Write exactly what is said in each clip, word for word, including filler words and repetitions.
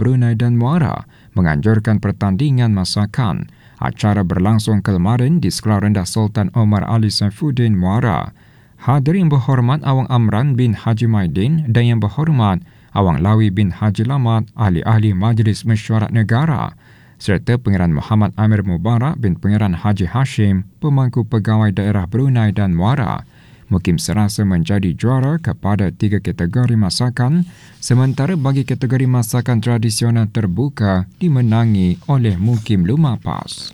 Brunei dan Muara menganjurkan pertandingan masakan. Acara berlangsung kemarin di Sekolah Rendah Sultan Omar Ali Saifuddin, Muara. Hadirin berhormat Awang Amran bin Haji Maidin dan Yang Berhormat Awang Lawi bin Haji Lamat, ahli-ahli Majlis Mesyuarat Negara, serta Pengiran Muhammad Amir Mubarak bin Pengiran Haji Hashim, pemangku pegawai daerah Brunei dan Muara. Mukim serasa menjadi juara kepada tiga kategori masakan, sementara bagi kategori masakan tradisional terbuka dimenangi oleh Mukim Lumapas.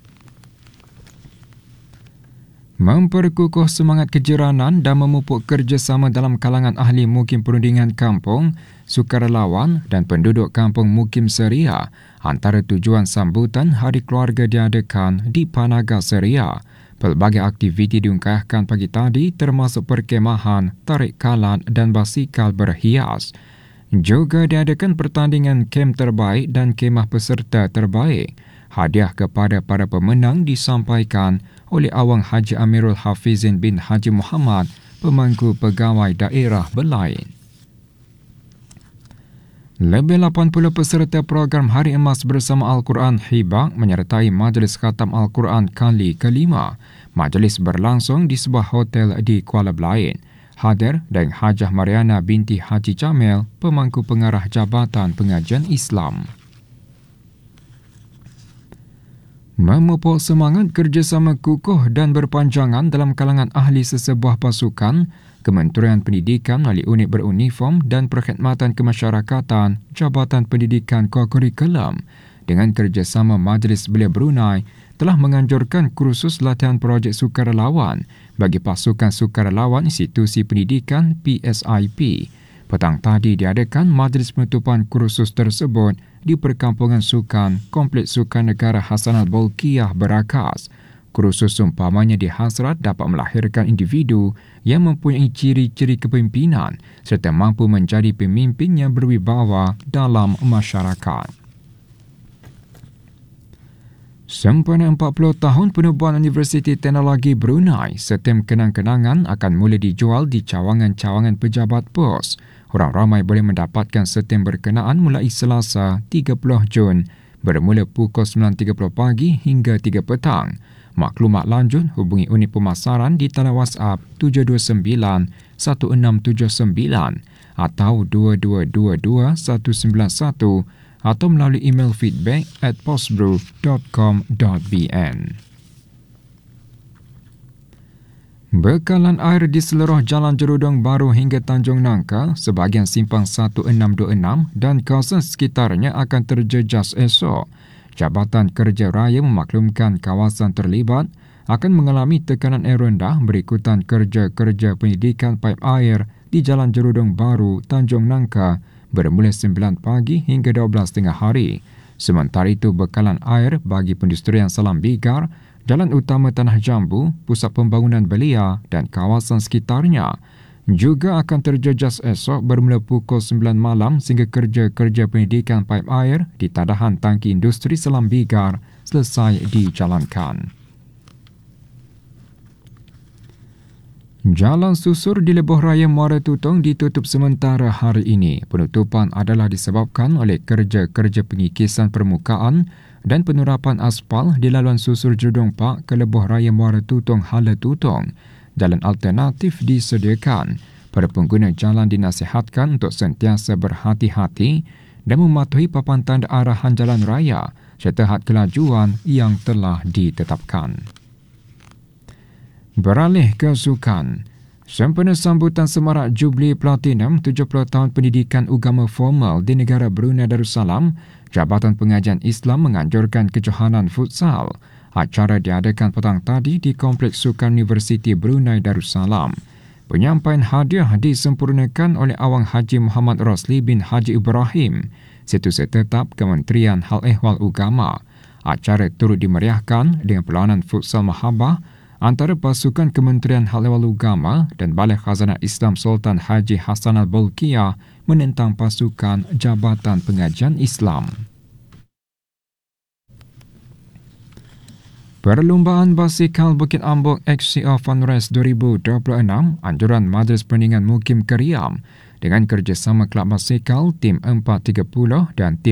Memperkukuh semangat kejiranan dan memupuk kerjasama dalam kalangan ahli mukim perundingan kampung, sukarelawan dan penduduk kampung Mukim Seria antara tujuan sambutan Hari Keluarga diadakan di Panaga Seria. Pelbagai aktiviti diungkahkan pagi tadi termasuk perkemahan, tarik kalat dan basikal berhias. Juga diadakan pertandingan kem terbaik dan kemah peserta terbaik. Hadiah kepada para pemenang disampaikan oleh Awang Haji Amirul Hafizin bin Haji Muhammad, pemangku pegawai daerah Belain. Lebih lapan puluh peserta program Hari Emas bersama Al-Quran Hibak menyertai Majlis Khatam Al-Quran kali kelima. Majlis berlangsung di sebuah hotel di Kuala Belain. Hadir dan Hajah Mariana binti Haji Jamil, pemangku pengarah Jabatan Pengajian Islam. Memupuk semangat kerjasama kukuh dan berpanjangan dalam kalangan ahli sesebuah pasukan, Kementerian Pendidikan melalui unit beruniform dan perkhidmatan kemasyarakatan Jabatan Pendidikan Kokurikulum dengan kerjasama Majlis Belia Brunei telah menganjurkan kursus latihan projek sukarelawan bagi pasukan sukarelawan institusi pendidikan P S I P. Petang tadi diadakan majlis penutupan kursus tersebut di Perkampungan Sukan Kompleks Sukan Negara Hassanal Bolkiah, Berakas. Kursus umpamanya dihasrat dapat melahirkan individu yang mempunyai ciri-ciri kepimpinan serta mampu menjadi pemimpin yang berwibawa dalam masyarakat. Sempena empat puluh tahun penubuhan Universiti Teknologi Brunei, setem kenang-kenangan akan mula dijual di cawangan-cawangan pejabat pos. Orang ramai boleh mendapatkan setem berkenaan mulai Selasa tiga puluh Jun bermula pukul sembilan tiga puluh pagi hingga tiga petang. Maklumat lanjut hubungi unit pemasaran di talian WhatsApp tujuh dua sembilan satu enam tujuh sembilan atau dua dua dua dua satu sembilan satu atau melalui email feedback at postbrew dot com dot b n. Bekalan air di seluruh Jalan Jerudong Baru hingga Tanjung Nangka, sebahagian simpang satu enam dua enam dan kawasan sekitarnya akan terjejas esok. Jabatan Kerja Raya memaklumkan kawasan terlibat akan mengalami tekanan air rendah berikutan kerja-kerja pendidikan paip air di Jalan Jerudong Baru, Tanjung Nangka bermula sembilan pagi hingga dua belas tengah hari. Sementara itu, bekalan air bagi pendistrian Salam Bigar, Jalan Utama Tanah Jambu, Pusat Pembangunan Belia dan kawasan sekitarnya juga akan terjejas esok bermula pukul sembilan malam sehingga kerja-kerja pendidikan paip air di tadahan tangki industri Salam Bigar selesai dijalankan. Jalan susur di Lebuh Raya Muara Tutong ditutup sementara hari ini. Penutupan adalah disebabkan oleh kerja-kerja pengikisan permukaan dan penerapan aspal di laluan susur Jerudong Park ke Lebuh Raya Muara Tutong Hala Tutong. Jalan alternatif disediakan. Para pengguna jalan dinasihatkan untuk sentiasa berhati-hati dan mematuhi papan tanda arahan jalan raya serta had kelajuan yang telah ditetapkan. Beralih ke sukan. Sempena sambutan semarak Jubli Platinum tujuh puluh tahun pendidikan agama formal di negara Brunei Darussalam, Jabatan Pengajian Islam menganjurkan kejohanan futsal. Acara diadakan petang tadi di Kompleks Sukan Universiti Brunei Darussalam. Penyampaian hadiah disempurnakan oleh Awang Haji Muhammad Rosli bin Haji Ibrahim, Setiausaha Tetap Kementerian Hal Ehwal Ugama. Acara turut dimeriahkan dengan perlawanan futsal mahabah antara pasukan Kementerian Hal Ehwal Ugama dan Balai Khazanah Islam Sultan Haji Hassanal Bolkiah menentang pasukan Jabatan Pengajian Islam. Perlumbaan basikal Bukit Ambok X C O Fun Race dua ribu dua puluh enam, anjuran Majlis Perundingan Mukim Keriam dengan kerjasama Kelab Basikal Tim empat tiga puluh dan Tim